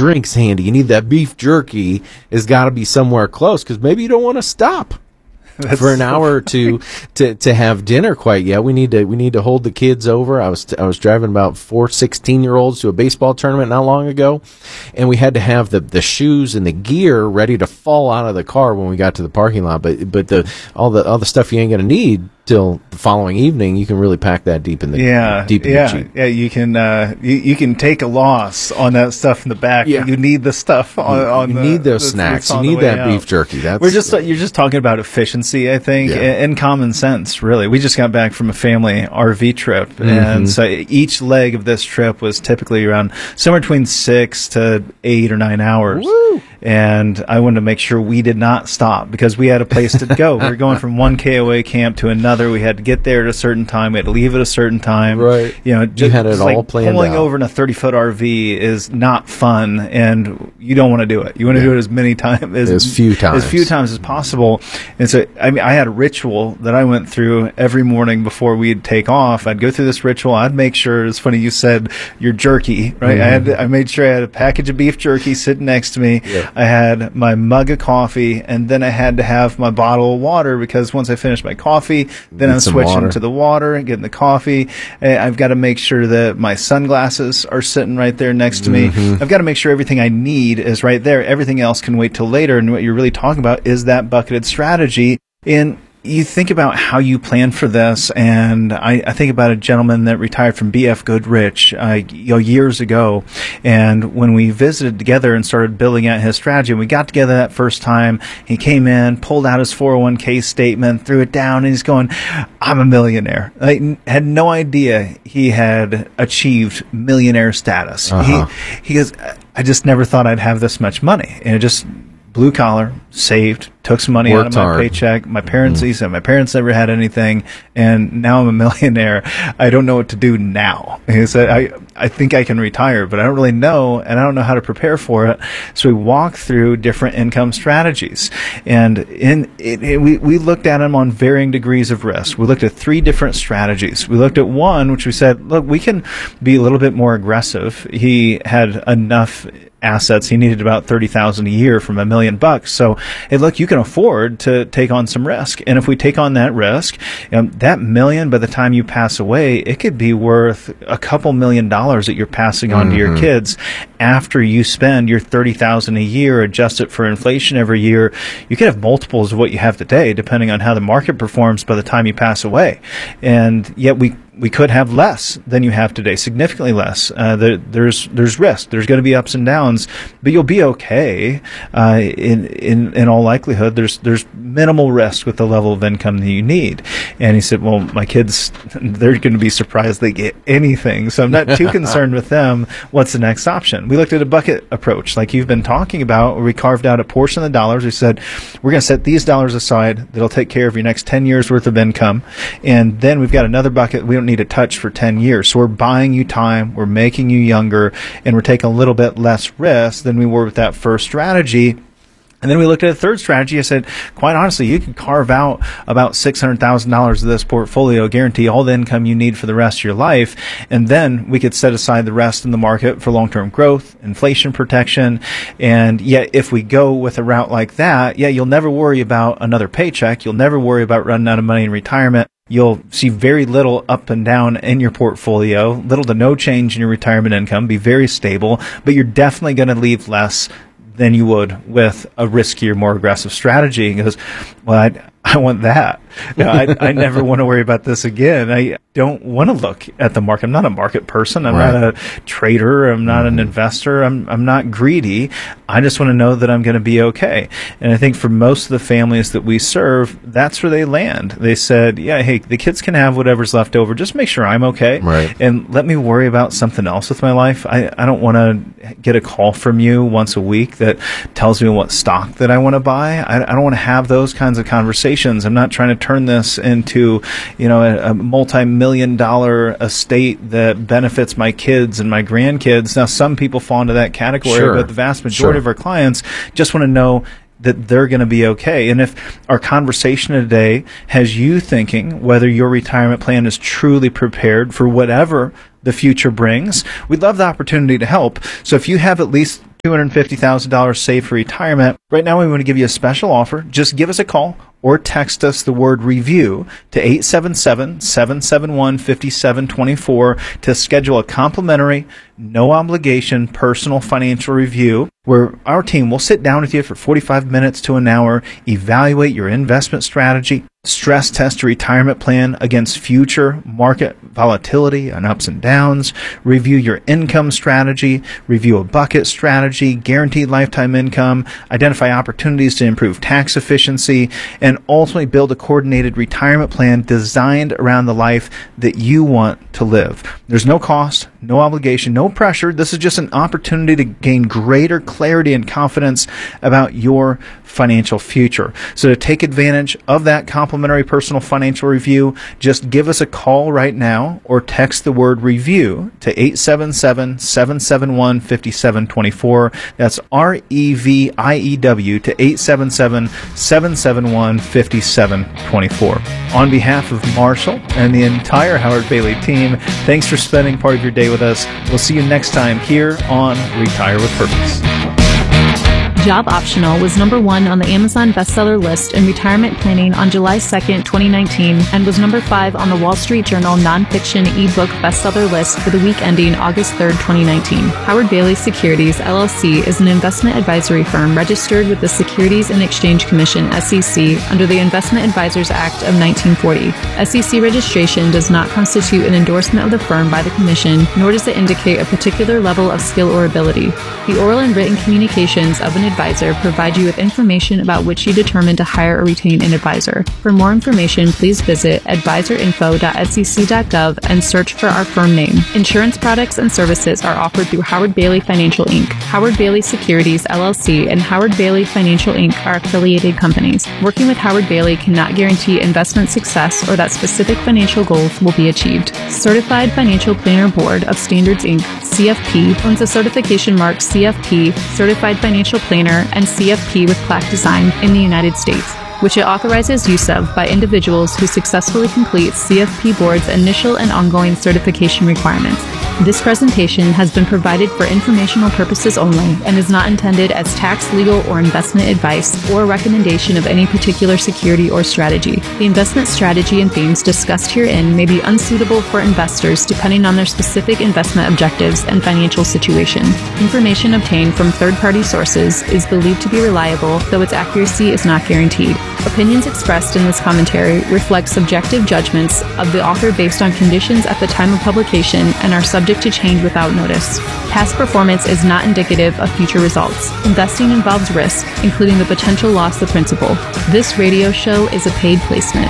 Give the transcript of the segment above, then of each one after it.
drinks handy. You need that beef jerky. Has got to be somewhere close because maybe you don't want to stop for an hour or two to have dinner quite yet. We need to hold the kids over. I was driving about 4 16-year-olds to a baseball tournament not long ago, and we had to have the shoes and the gear ready to fall out of the car when we got to the parking lot. But all the stuff you ain't gonna need till the following evening, you can really pack that deep in the Jeep. Yeah, you can take a loss on that stuff in the back. Yeah. You need the stuff on you need those snacks. You need that beef jerky. You're just talking about efficiency, I think, and common sense. Really, we just got back from a family RV trip, and so each leg of this trip was typically around somewhere between 6 to 8 or 9 hours. Woo! And I wanted to make sure we did not stop because we had a place to go. We were going from one KOA camp to another. We had to get there at a certain time. We had to leave at a certain time. Right. You know, you had it all like planned pulling out. over in a 30-foot RV is not fun, and you don't want to do it. You want to do it as many times as few times as possible. And so, I mean, I had a ritual that I went through every morning before we'd take off. I'd go through this ritual. I'd make sure. It's funny you said your jerky, right? I made sure I had a package of beef jerky sitting next to me. Yeah. I had my mug of coffee, and then I had to have my bottle of water because once I finished my coffee, then I'm switching to the water and getting the coffee. I've got to make sure that my sunglasses are sitting right there next to me. I've got to make sure everything I need is right there. Everything else can wait till later. And what you're really talking about is that bucketed strategy. And you think about how you plan for this, and I think about a gentleman that retired from BF Goodrich years ago, and when we visited together and started building out his strategy, and we got together that first time, he came in, pulled out his 401k statement, threw it down, and he's going, I'm a millionaire. I had no idea he had achieved millionaire status. He goes, I just never thought I'd have this much money, and it just blue collar, saved, took some money out of my paycheck. My parents, he said, my parents never had anything, and now I'm a millionaire. I don't know what to do now. He said, I think I can retire, but I don't really know, and I don't know how to prepare for it. So we walked through different income strategies, and we looked at them on varying degrees of risk. We looked at 3 different strategies. We looked at one, which we said, look, we can be a little bit more aggressive. He had enough assets. He needed about $30,000 a year from $1 million. So, hey, look, you can afford to take on some risk. And if we take on that risk, that $1 million, by the time you pass away, it could be worth a couple $1 million that you're passing on to your kids after you spend your $30,000 a year, adjust it for inflation every year. You could have multiples of what you have today, depending on how the market performs by the time you pass away. And yet we could have less than you have today, significantly less. There's risk. There's going to be ups and downs, but you'll be okay. In all likelihood, there's minimal risk with the level of income that you need. And he said, well, my kids, they're going to be surprised they get anything. So I'm not too concerned with them. What's the next option? We looked at a bucket approach, like you've been talking about, where we carved out a portion of the dollars. We said, we're going to set these dollars aside that'll take care of your next 10 years worth of income. And then we've got another bucket we don't need to touch for 10 years. So we're buying you time, we're making you younger, and we're taking a little bit less risk than we were with that first strategy. And then we looked at a third strategy. I said, quite honestly, you could carve out about $600,000 of this portfolio, guarantee all the income you need for the rest of your life, and then we could set aside the rest in the market for long-term growth, inflation protection. And yet, if we go with a route like that, you'll never worry about another paycheck. You'll never worry about running out of money in retirement. You'll see very little up and down in your portfolio, little to no change in your retirement income, be very stable, but you're definitely going to leave less than you would with a riskier, more aggressive strategy. And he goes, well, I want that. I never want to worry about this again. I don't want to look at the market. I'm not a market person. I'm not a trader. I'm not an investor. I'm not greedy. I just want to know that I'm going to be okay. And I think for most of the families that we serve, that's where they land. They said, hey, the kids can have whatever's left over. Just make sure I'm okay. Right. And let me worry about something else with my life. I don't want to get a call from you once a week that tells me what stock that I want to buy. I don't want to have those kinds of conversations. I'm not trying to turn this into, a multi-million-dollar estate that benefits my kids and my grandkids. Now, some people fall into that category, but the vast majority of our clients just want to know that they're going to be okay. And if our conversation today has you thinking whether your retirement plan is truly prepared for whatever the future brings, we'd love the opportunity to help. So if you have at least $250,000 saved for retirement. Right now, we want to give you a special offer. Just give us a call or text us the word review to 877-771-5724 to schedule a complimentary, no obligation personal financial review where our team will sit down with you for 45 minutes to an hour, evaluate your investment strategy, stress test your retirement plan against future market volatility and ups and downs, review your income strategy, review a bucket strategy, guaranteed lifetime income, identify opportunities to improve tax efficiency, and ultimately build a coordinated retirement plan designed around the life that you want to live. There's no cost, no obligation, no pressure. This is just an opportunity to gain greater clarity and confidence about your financial future. So to take advantage of that complimentary personal financial review, just give us a call right now or text the word review to 877-771-5724. That's REVIEW to 877-771-5724. On behalf of Marshall and the entire Howard Bailey team, thanks for spending part of your day with us. We'll see you next time here on Retire with Purpose. Job Optional was #1 on the Amazon bestseller list in retirement planning on July 2nd, 2019, and was #5 on the Wall Street Journal nonfiction ebook bestseller list for the week ending August 3rd, 2019. Howard Bailey Securities, LLC is an investment advisory firm registered with the Securities and Exchange Commission, SEC, under the Investment Advisors Act of 1940. SEC registration does not constitute an endorsement of the firm by the Commission, nor does it indicate a particular level of skill or ability. The oral and written communications of an advisor provide you with information about which you determine to hire or retain an advisor. For more information, please visit advisorinfo.sec.gov and search for our firm name. Insurance products and services are offered through Howard Bailey Financial Inc., Howard Bailey Securities, LLC, and Howard Bailey Financial Inc. are affiliated companies. Working with Howard Bailey cannot guarantee investment success or that specific financial goals will be achieved. Certified Financial Planner Board of Standards Inc., CFP, owns the certification mark CFP, Certified Financial Planner, and CFP with plaque design in the United States, which it authorizes use of by individuals who successfully complete CFP Board's initial and ongoing certification requirements. This presentation has been provided for informational purposes only and is not intended as tax, legal, or investment advice or a recommendation of any particular security or strategy. The investment strategy and themes discussed herein may be unsuitable for investors depending on their specific investment objectives and financial situation. Information obtained from third-party sources is believed to be reliable, though its accuracy is not guaranteed. Opinions expressed in this commentary reflect subjective judgments of the author based on conditions at the time of publication and are subject to change without notice. Past performance is not indicative of future results. Investing involves risk, including the potential loss of principal. This radio show is a paid placement.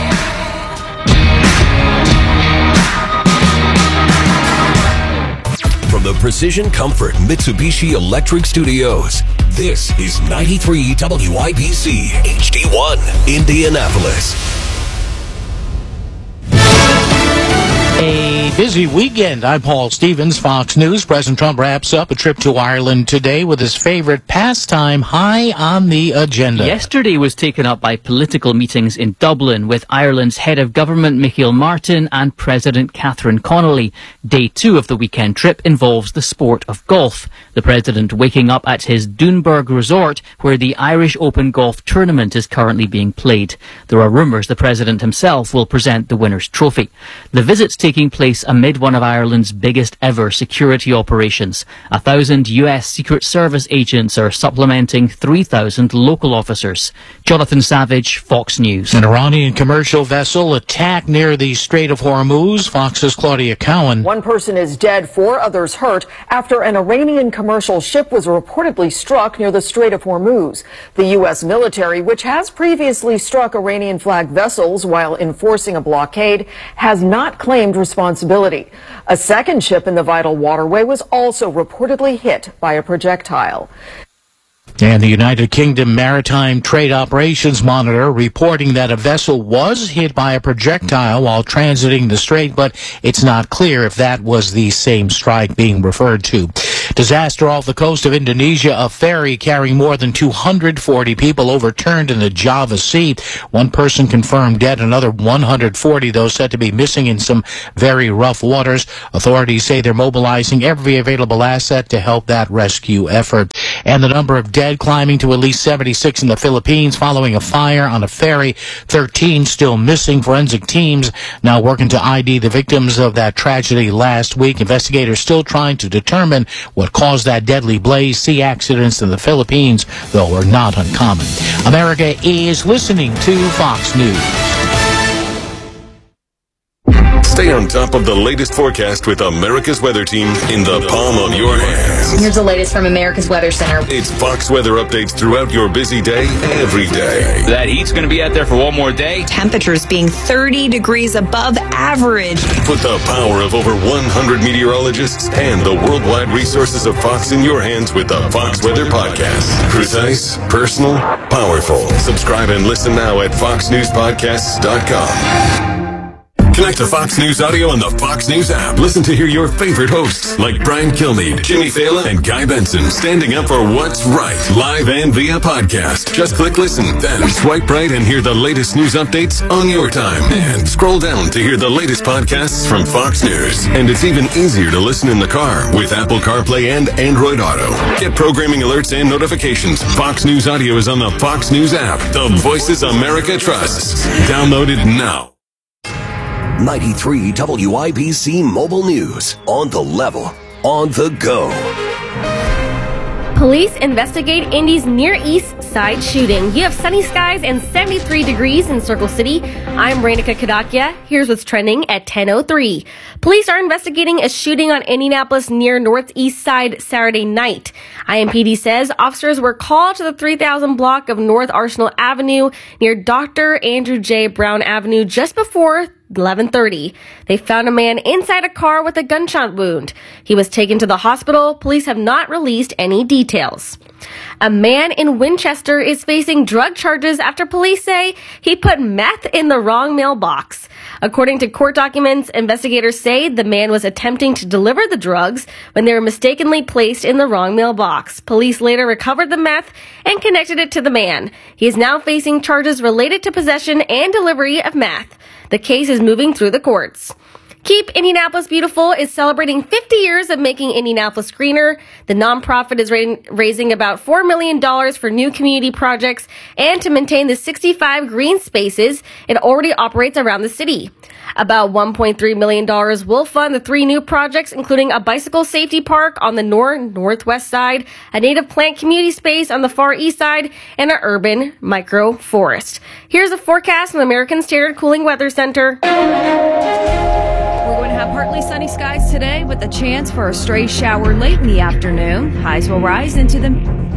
From the Precision Comfort Mitsubishi Electric Studios, this is 93 WIBC HD1, Indianapolis. A busy weekend. I'm Paul Stevens, Fox News. President Trump wraps up a trip to Ireland today with his favorite pastime high on the agenda. Yesterday was taken up by political meetings in Dublin with Ireland's head of government Michael Martin and President Catherine Connolly. Day 2 of the weekend trip involves the sport of golf. The president waking up at his Doonburg resort where the Irish Open Golf Tournament is currently being played. There are rumours the president himself will present the winner's trophy. The visit's taking place amid one of Ireland's biggest ever security operations. 1,000 US Secret Service agents are supplementing 3,000 local officers. Jonathan Savage, Fox News. An Iranian commercial vessel attacked near the Strait of Hormuz. Fox's Claudia Cowan. One person is dead, 4 others hurt after an Iranian commercial ship was reportedly struck near the Strait of Hormuz. The U.S. military, which has previously struck Iranian-flagged vessels while enforcing a blockade, has not claimed responsibility. A second ship in the vital waterway was also reportedly hit by a projectile. And the United Kingdom Maritime Trade Operations Monitor reporting that a vessel was hit by a projectile while transiting the strait, but it's not clear if that was the same strike being referred to. Disaster off the coast of Indonesia. A ferry carrying more than 240 people overturned in the Java Sea. One person confirmed dead, another 140, though, said to be missing in some very rough waters. Authorities say they're mobilizing every available asset to help that rescue effort. And the number of dead climbing to at least 76 in the Philippines following a fire on a ferry. 13 still missing. Forensic teams now working to ID the victims of that tragedy last week. Investigators still trying to determine what caused that deadly blaze. Sea accidents in the Philippines, though, are not uncommon. America is listening to Fox News. Stay on top of the latest forecast with America's Weather Team in the palm of your hands. Here's the latest from America's Weather Center. It's Fox weather updates throughout your busy day, every day. That heat's going to be out there for one more day. Temperatures being 30 degrees above average. Put the power of over 100 meteorologists and the worldwide resources of Fox in your hands with the Fox Weather Podcast. Precise, personal, powerful. Subscribe and listen now at foxnewspodcasts.com. Connect to Fox News Audio on the Fox News app. Listen to hear your favorite hosts like Brian Kilmeade, Jimmy Fallon, and Guy Benson standing up for what's right, live and via podcast. Just click listen, then swipe right and hear the latest news updates on your time. And scroll down to hear the latest podcasts from Fox News. And it's even easier to listen in the car with Apple CarPlay and Android Auto. Get programming alerts and notifications. Fox News Audio is on the Fox News app. The voices America trusts. Download it now. 93 WIBC Mobile News. On the level. On the go. Police investigate Indy's Near East Side shooting. You have sunny skies and 73 degrees in Circle City. I'm Rainika Kadakia. Here's what's trending at 10:03. Police are investigating a shooting on Indianapolis near Northeast Side Saturday night. IMPD says officers were called to the 3000 block of North Arsenal Avenue near Dr. Andrew J. Brown Avenue just before 11:30. They found a man inside a car with a gunshot wound. He was taken to the hospital. Police have not released any details. A man in Winchester is facing drug charges after police say he put meth in the wrong mailbox. According to court documents, investigators say the man was attempting to deliver the drugs when they were mistakenly placed in the wrong mailbox. Police later recovered the meth and connected it to the man. He is now facing charges related to possession and delivery of meth. The case is moving through the courts. Keep Indianapolis Beautiful is celebrating 50 years of making Indianapolis greener. The nonprofit is raising about $4 million for new community projects and to maintain the 65 green spaces it already operates around the city. About $1.3 million will fund the 3 new projects, including a bicycle safety park on the northwest side, a native plant community space on the far east side, and an urban micro forest. Here's a forecast from the American Standard Cooling Weather Center. We're going to have partly sunny skies today with a chance for a stray shower late in the afternoon. Highs will rise into the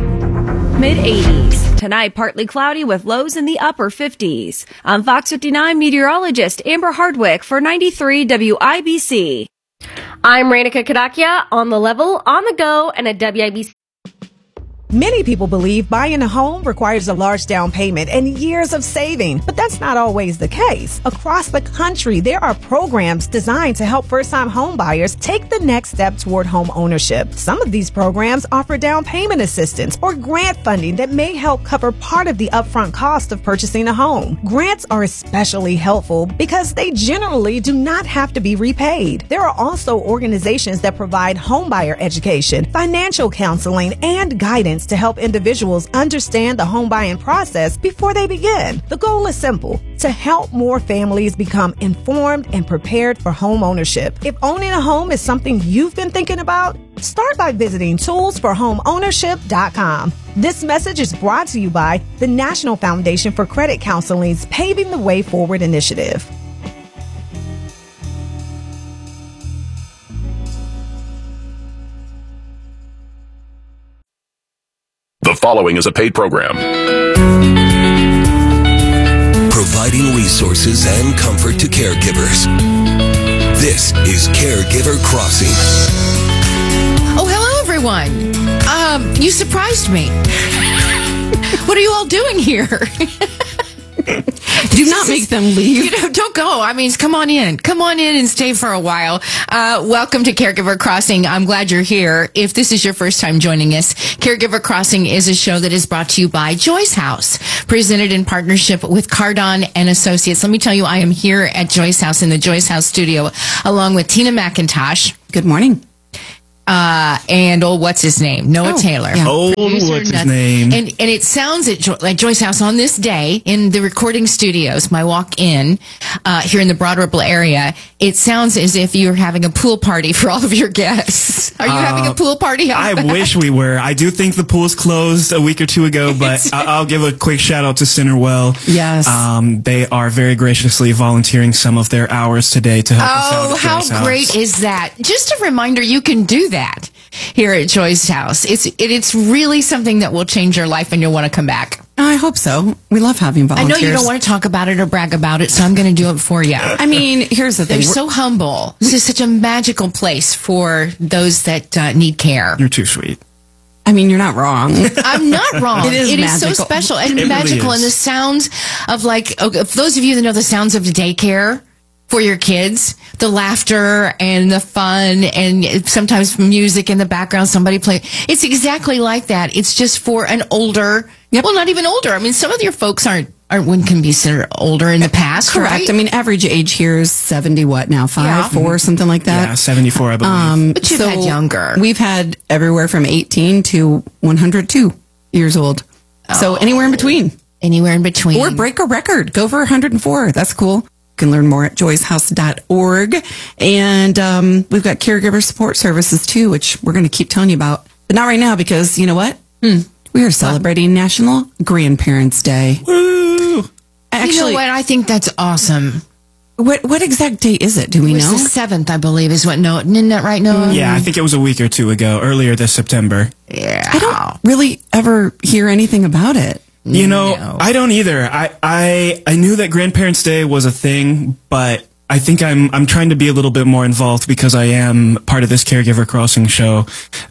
mid-80s. Tonight, partly cloudy with lows in the upper 50s. I'm Fox 59 meteorologist Amber Hardwick for 93 WIBC. I'm Rainika Kadakia, on the level, on the go, and at WIBC. Many people believe buying a home requires a large down payment and years of saving, but that's not always the case. Across the country, there are programs designed to help first-time home buyers take the next step toward home ownership. Some of these programs offer down payment assistance or grant funding that may help cover part of the upfront cost of purchasing a home. Grants are especially helpful because they generally do not have to be repaid. There are also organizations that provide home buyer education, financial counseling, and guidance to help individuals understand the home buying process before they begin. The goal is simple: to help more families become informed and prepared for home ownership. If owning a home is something you've been thinking about, start by visiting toolsforhomeownership.com. This message is brought to you by the National Foundation for Credit Counseling's Paving the Way Forward initiative. The following is a paid program. Providing resources and comfort to caregivers. This is Caregiver Crossing. Oh, hello, everyone. You surprised me. What are you all doing here? Do not make them leave. Don't go. I mean, come on in. Come on in and stay for a while. Welcome to Caregiver Crossing. I'm glad you're here. If this is your first time joining us, Caregiver Crossing is a show that is brought to you by Joyce House, presented in partnership with Cardon and Associates. Let me tell you, I am here at Joyce House in the Joyce House studio, along with Tina McIntosh. Good morning. And what's his name? Noah Taylor. Yeah. What's his name? And it sounds like Joyce House on this day in the recording studios, my walk-in here in the Broad Ripple area. It sounds as if you're having a pool party for all of your guests. Are you having a pool party? I wish we were. I do think the pool's closed a week or two ago, but I'll give a quick shout out to Centerwell. Yes. They are very graciously volunteering some of their hours today to help us out. Oh, how great is that? Just a reminder, you can do that here at Joyce House. It's really something that will change your life and you'll want to come back. I hope so. We love having volunteers. I know you don't want to talk about it or brag about it, so I'm going to do it for you. I mean, here's the thing. They're so humble. This is such a magical place for those that need care. You're too sweet. I mean, you're not wrong. I'm not wrong. It is so special and magical. Really is. And the sounds of those of you that know the sounds of the daycare for your kids, the laughter and the fun and sometimes music in the background, somebody play. It's exactly like that. It's just for an older, well, not even older. I mean, some of your folks aren't one can be considered older in the past. Correct. Right? I mean, average age here is 70, what now? 5, 4, something like that? Yeah, 74, I believe. But you've had younger. We've had everywhere from 18 to 102 years old. So anywhere in between. Anywhere in between. Or break a record. Go for 104. That's cool. You can learn more at joycehouse.org. And we've got caregiver support services, too, which we're going to keep telling you about. But not right now, because you know what? We are celebrating National Grandparents' Day. Woo! Actually, you know what? I think that's awesome. What exact date is it? Do we know? It was the 7th, I believe, is what Noah. Isn't that right, Noah? Yeah, I think it was a week or two ago, earlier this September. Yeah. I don't really ever hear anything about it. You know, I don't either. I knew that Grandparents' Day was a thing, but I think I'm trying to be a little bit more involved because I am part of this Caregiver Crossing show.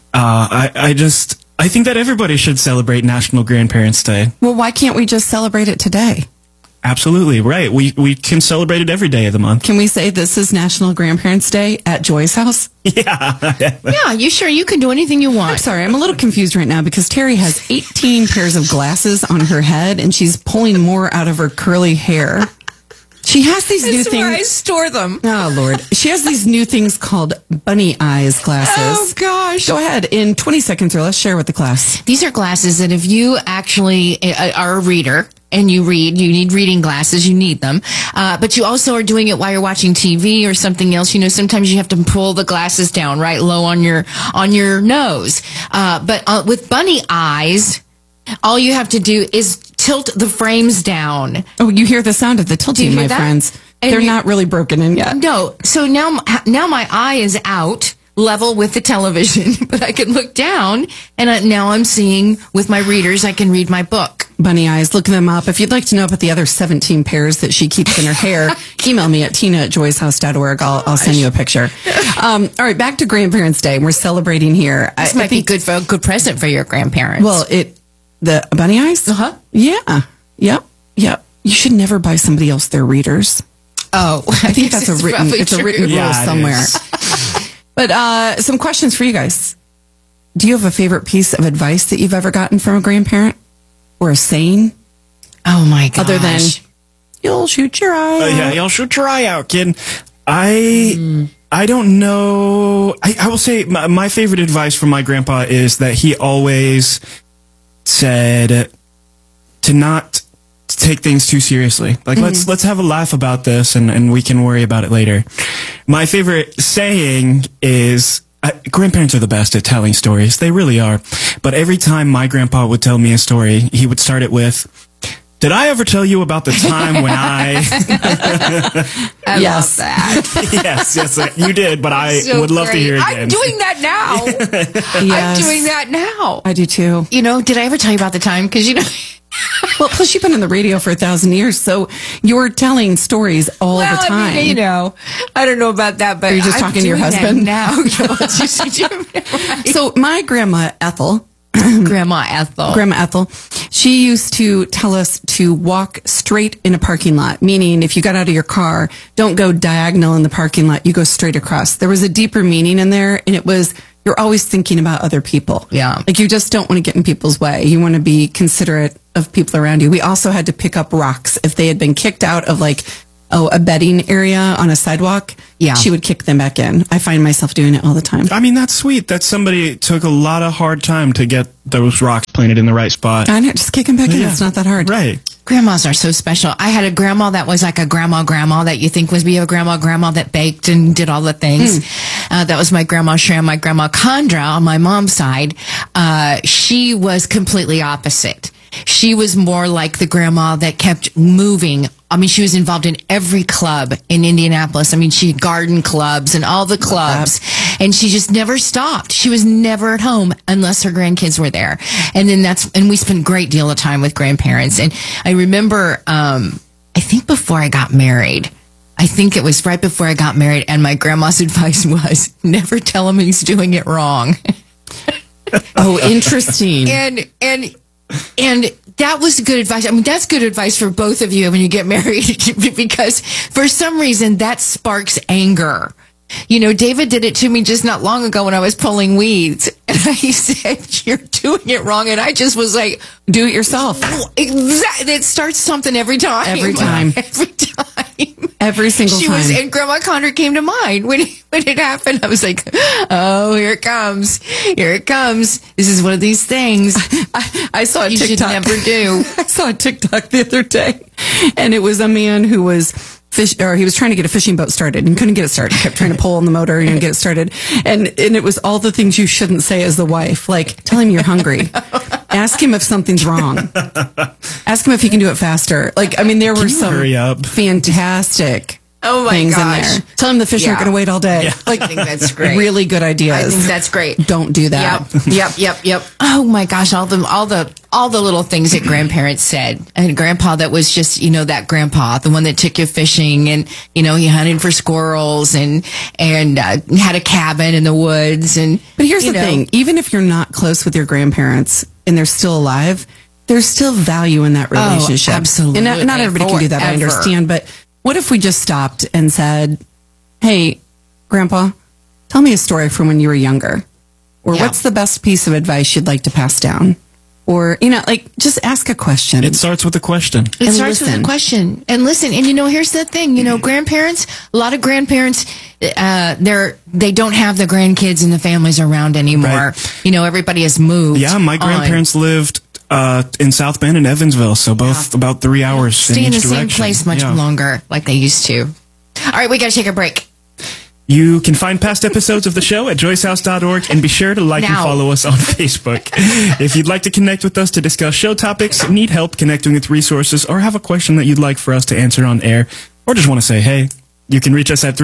I think that everybody should celebrate National Grandparents' Day. Well, why can't we just celebrate it today? Absolutely, right. We can celebrate it every day of the month. Can we say this is National Grandparents' Day at Joyce House? Yeah. Yeah, you can do anything you want. I'm sorry, I'm a little confused right now because Terry has 18 pairs of glasses on her head and she's pulling more out of her curly hair. She has these new things. Where I store them. Oh, Lord. She has these new things called bunny eyes glasses. Oh, gosh. Go ahead. In 20 seconds or less, share with the class. These are glasses that if you actually are a reader and you read, you need reading glasses, you need them. But you also are doing it while you're watching TV or something else. You know, sometimes you have to pull the glasses down right low on your nose. But with bunny eyes, all you have to do is tilt the frames down. Oh, you hear the sound of the tilting, my friends. And they're not really broken in yet. No. So now my eye is out level with the television, but I can look down and now I'm seeing with my readers, I can read my book. Bunny eyes, look them up. If you'd like to know about the other 17 pairs that she keeps in her hair, email me at tina@joycehouse.org. I'll send you a picture. All right, back to Grandparents' Day. We're celebrating here. This might be good for a good present for your grandparents. Well, the bunny eyes? Uh-huh. Yeah. Yep. You should never buy somebody else their readers. Oh, I think that's a written rule somewhere. But some questions for you guys. Do you have a favorite piece of advice that you've ever gotten from a grandparent? Or a saying? Oh my gosh. Other than, you'll shoot your eye out. Yeah, you'll shoot your eye out, kid. I don't know. I will say my favorite advice from my grandpa is that he always said to not take things too seriously. Like, let's have a laugh about this and we can worry about it later. My favorite saying is, grandparents are the best at telling stories. They really are. But every time my grandpa would tell me a story, he would start it with, did I ever tell you about the time when I... I love that. Yes, you did, but I would love to hear it again. I'm doing that now. Yes. I'm doing that now. I do too. You know, did I ever tell you about the time? Because, you know... Well, plus you've been on the radio for 1,000 years, so you're telling stories all the time. I mean, you know, I don't know about that, but you're just talking to your husband now. So my grandma Ethel, Grandma Ethel. Grandma Ethel. She used to tell us to walk straight in a parking lot, meaning if you got out of your car, don't go diagonal in the parking lot. You go straight across. There was a deeper meaning in there, and it was you're always thinking about other people. Yeah. Like you just don't want to get in people's way. You want to be considerate of people around you. We also had to pick up rocks if they had been kicked out of a bedding area on a sidewalk. Yeah. She would kick them back in. I find myself doing it all the time. I mean, that's sweet that somebody took a lot of hard time to get those rocks planted in the right spot. I know, just kick them back in. It's not that hard. Right. Grandmas are so special. I had a grandma that was like a grandma that you think would be a grandma that baked and did all the things. That was my grandma Shram. My grandma Condra on my mom's side, she was completely opposite. She was more like the grandma that kept moving. I mean, she was involved in every club in Indianapolis. I mean, she had garden clubs and all the clubs, and she just never stopped. She was never at home unless her grandkids were there. And then and we spent a great deal of time with grandparents. And I remember, I think before I got married, I think it was right before I got married, and my grandma's advice was never tell him he's doing it wrong. Oh, interesting. And that was good advice. I mean, that's good advice for both of you when you get married, because for some reason that sparks anger. You know, David did it to me just not long ago when I was pulling weeds. And he said, you're doing it wrong. And I just was like, do it yourself. Exactly. It starts something every time. Every time. Every time. Every single time. And Grandma Condra came to mind when it happened. I was like, oh, here it comes. Here it comes. This is one of these things I saw a you TikTok. should never do. I saw a TikTok the other day, and it was a man who was he was trying to get a fishing boat started and couldn't get it started. He kept trying to pull on the motor and get it started. And it was all the things you shouldn't say as the wife. Like, tell him you're hungry. Ask him if something's wrong. Ask him if he can do it faster. Like, I mean, there were some fantastic things in there. Tell him the fish aren't going to wait all day. Yeah. Like, I think that's great. Really good ideas. I think that's great. Don't do that. Yep. Oh my gosh, all the little things that grandparents said. And grandpa that was just, that grandpa, the one that took you fishing, and he hunted for squirrels and had a cabin in the woods. But here's the thing, even if you're not close with your grandparents and they're still alive, there's still value in that relationship. Oh, absolutely. And not everybody can do that, I understand, but what if we just stopped and said, hey, Grandpa, tell me a story from when you were younger? Or what's the best piece of advice you'd like to pass down? Or, just ask a question. It starts with a question. It starts with a question. And listen, and here's the thing, grandparents, a lot of grandparents, they don't have the grandkids and the families around anymore. Right. Everybody has moved. Yeah, my grandparents lived in South Bend and Evansville, so both about 3 hours Stay in each the direction. same place much longer, like they used to. All right, we got to take a break. You can find past episodes of the show at joycehouse.org, and be sure to like and follow us on Facebook. If you'd like to connect with us to discuss show topics, need help connecting with resources, or have a question that you'd like for us to answer on air, or just want to say hey, you can reach us at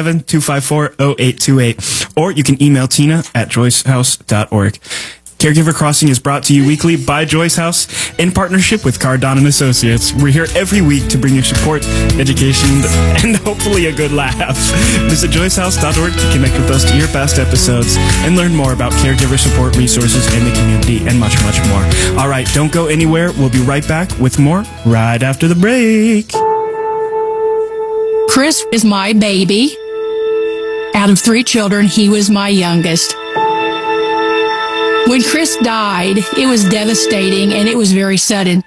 317-254-0828, or you can email Tina at joycehouse.org. Caregiver Crossing is brought to you weekly by Joyce House in partnership with Cardon & Associates. We're here every week to bring you support, education, and hopefully a good laugh. Visit joycehouse.org to connect with us to hear past episodes and learn more about caregiver support resources in the community and much, much more. All right, don't go anywhere. We'll be right back with more right after the break. Chris is my baby. Out of 3 children, he was my youngest. When Chris died, it was devastating and it was very sudden.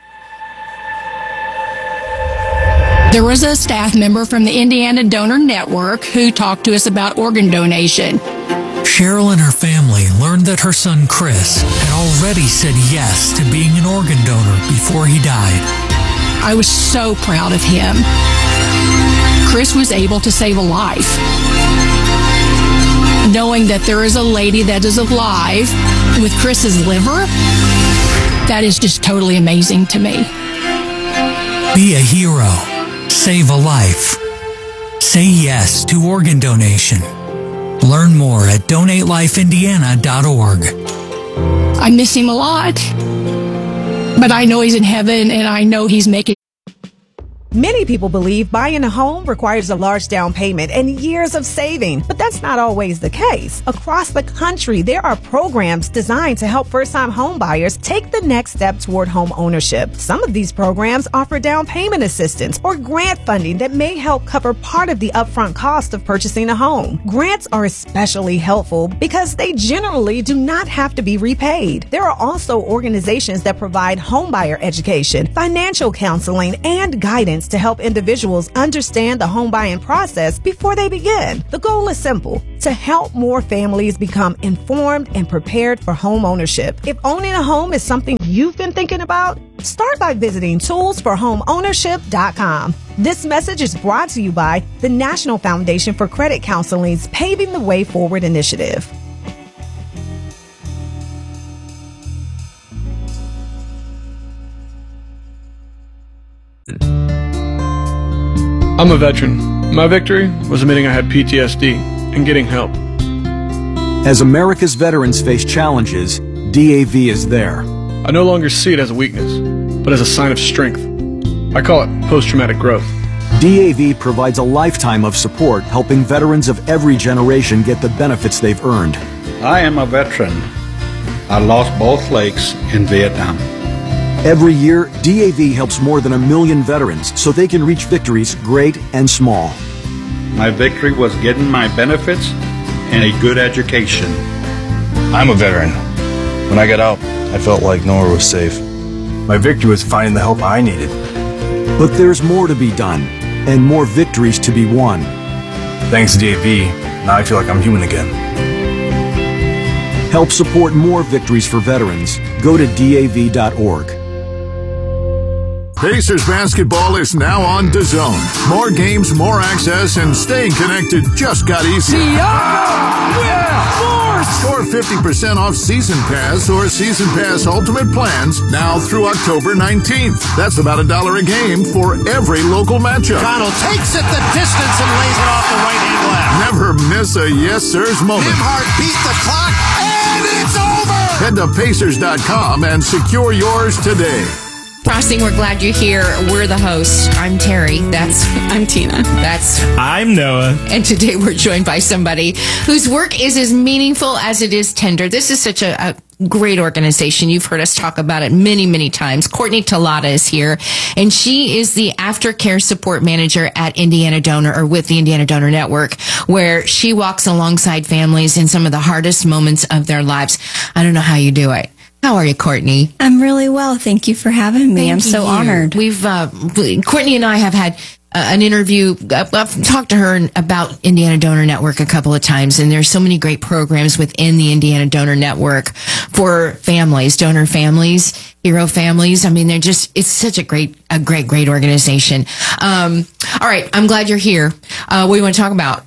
There was a staff member from the Indiana Donor Network who talked to us about organ donation. Cheryl and her family learned that her son Chris had already said yes to being an organ donor before he died. I was so proud of him. Chris was able to save a life. Knowing that there is a lady that is alive with Chris's liver, that is just totally amazing to me. Be a hero. Save a life. Say yes to organ donation. Learn more at donatelifeindiana.org. I miss him a lot, but I know he's in heaven and I know he's making Many people believe buying a home requires a large down payment and years of saving, but that's not always the case. Across the country, there are programs designed to help first-time home buyers take the next step toward home ownership. Some of these programs offer down payment assistance or grant funding that may help cover part of the upfront cost of purchasing a home. Grants are especially helpful because they generally do not have to be repaid. There are also organizations that provide homebuyer education, financial counseling, and guidance to help individuals understand the home buying process before they begin. The goal is simple: to help more families become informed and prepared for home ownership. If owning a home is something you've been thinking about, start by visiting toolsforhomeownership.com. This message is brought to you by the National Foundation for Credit Counseling's Paving the Way Forward initiative. I'm a veteran. My victory was admitting I had PTSD and getting help. As America's veterans face challenges, DAV is there. I no longer see it as a weakness, but as a sign of strength. I call it post-traumatic growth. DAV provides a lifetime of support, helping veterans of every generation get the benefits they've earned. I am a veteran. I lost both legs in Vietnam. Every year, DAV helps more than 1 million veterans so they can reach victories great and small. My victory was getting my benefits and a good education. I'm a veteran. When I got out, I felt like nowhere was safe. My victory was finding the help I needed. But there's more to be done, and more victories to be won. Thanks to DAV, now I feel like I'm human again. Help support more victories for veterans. Go to DAV.org. Pacers basketball is now on DAZN. More games, more access, and staying connected just got easier. Score 50% off Season Pass or Season Pass Ultimate plans now through October 19th. That's about $1 a game for every local matchup. Connell takes it the distance and lays it off the right-hand glass. Never miss a yes, sirs moment. Nembhard beat the clock, and it's over! Head to Pacers.com and secure yours today. Frosting, we're glad you're here. We're the hosts. I'm Terry. I'm Tina. I'm Noah. And today we're joined by somebody whose work is as meaningful as it is tender. This is such a great organization. You've heard us talk about it many, many times. Courtney Talata is here, and she is the aftercare support manager at Indiana Donor, or with the Indiana Donor Network, where she walks alongside families in some of the hardest moments of their lives. I don't know how you do it. How are you, Courtney? I'm really well. Thank you for having me. I'm so honored. We've Courtney and I have had an interview. I've talked to her about Indiana Donor Network a couple of times, and there's so many great programs within the Indiana Donor Network for families, donor families, hero families. I mean, it's such a great organization. All right, I'm glad you're here. What do you want to talk about?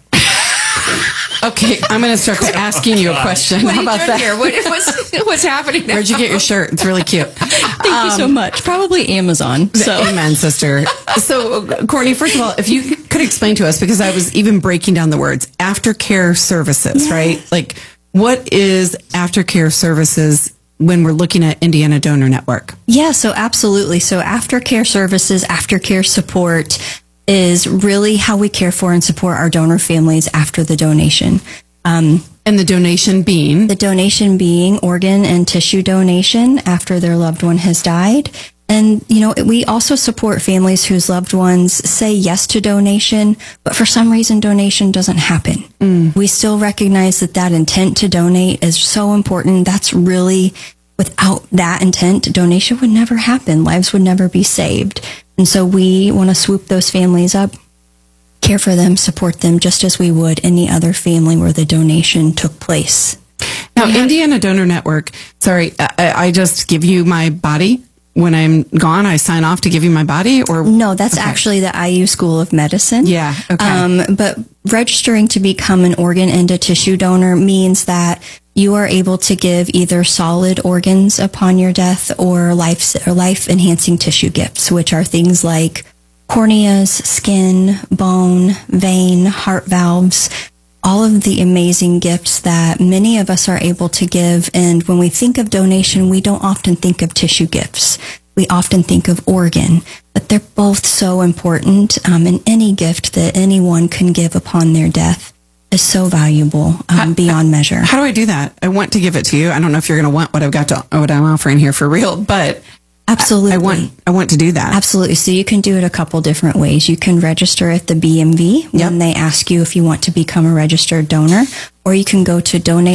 Okay, I'm going to start asking you a question. What How about that? Here? What's happening now? Where'd you get your shirt? It's really cute. Thank you so much. Probably Amazon. So. Amen, sister. So, Courtney, first of all, if you could explain to us, because I was even breaking down the words, aftercare services, right? Like, what is aftercare services when we're looking at Indiana Donor Network? Yeah, so absolutely. So aftercare services, aftercare support is really how we care for and support our donor families after the donation. And the donation being? The donation being organ and tissue donation after their loved one has died. And, we also support families whose loved ones say yes to donation, but for some reason donation doesn't happen. We still recognize that intent to donate is so important. That's really, without that intent, donation would never happen. Lives would never be saved. And so we want to swoop those families up, care for them, support them, just as we would any other family where the donation took place. Now, Indiana Donor Network, sorry, I just give you my body. When I'm gone, I sign off to give you my body? Or no, that's actually the IU School of Medicine. Yeah, okay. But registering to become an organ and a tissue donor means that you are able to give either solid organs upon your death or life-enhancing tissue gifts, which are things like corneas, skin, bone, vein, heart valves, all of the amazing gifts that many of us are able to give. And when we think of donation, we don't often think of tissue gifts. we often think of organ, but they're both so important. And any gift that anyone can give upon their death is so valuable, beyond measure. How do I do that? I want to give it to you. I don't know if you're going to want what I'm offering here for real, but absolutely, I want to do that. Absolutely. So you can do it a couple different ways. You can register at the BMV when they ask you if you want to become a registered donor, or you can go to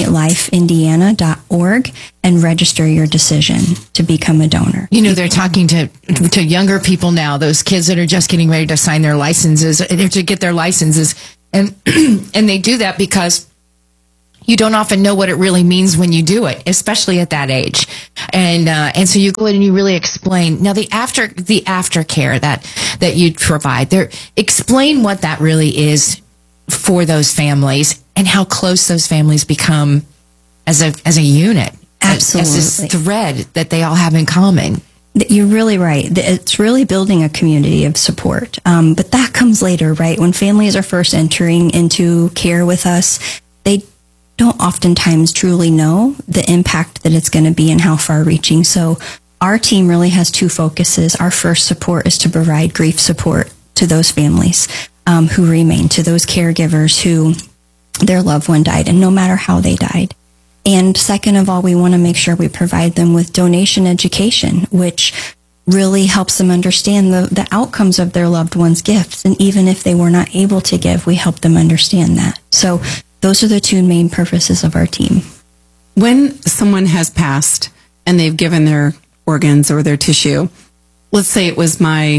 donatelifeindiana.org and register your decision to become a donor. You know, they're talking to younger people now, those kids that are just getting ready to sign their licenses, to get their licenses. And and they do that because you don't often know what it really means when you do it, especially at that age. And so you go in and you really explain. Now, the aftercare that you provide, explain what that really is for those families and how close those families become as a unit. Absolutely. As this thread that they all have in common. You're really right. It's really building a community of support. But that comes later, right? When families are first entering into care with us, they don't oftentimes truly know the impact that it's going to be and how far-reaching. So our team really has two focuses. Our first support is to provide grief support to those families who remain, to those caregivers who their loved one died, and no matter how they died. And second of all, we want to make sure we provide them with donation education, which really helps them understand the outcomes of their loved one's gifts. And even if they were not able to give, we help them understand that. So those are the two main purposes of our team. When someone has passed and they've given their organs or their tissue, let's say it was my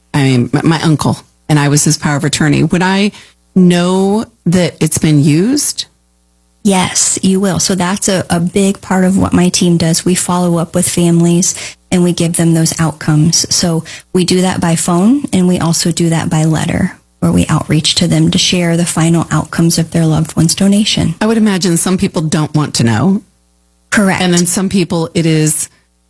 uncle and I was his power of attorney, would I know that it's been used? Yes, you will. So that's a big part of what my team does. We follow up with families and we give them those outcomes. So we do that by phone, and we also do that by letter, where we outreach to them to share the final outcomes of their loved one's donation. I would imagine some people don't want to know. Correct. And then some people, it is